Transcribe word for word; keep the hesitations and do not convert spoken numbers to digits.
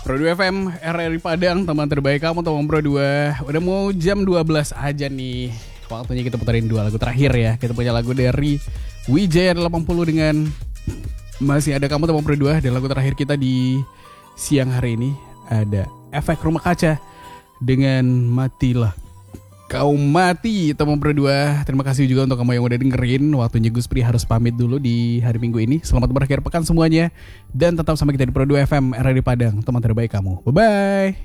Pro dua F M, R R I Padang, teman terbaik kamu, teman Pro dua. Udah mau jam dua belas aja nih. Waktunya kita putarin dua lagu terakhir ya. Kita punya lagu dari Wijaya delapan puluh dengan Masih Ada Kamu, teman Pro dua. Dan lagu terakhir kita di siang hari ini ada Efek Rumah Kaca dengan Matilah Kau Mati, teman Pro dua. Terima kasih juga untuk kamu yang udah dengerin. Waktunya Gus Pri harus pamit dulu di hari Minggu ini. Selamat berakhir pekan semuanya. Dan tetap sama kita di Pro dua F M, R R I Padang, teman terbaik kamu. Bye-bye.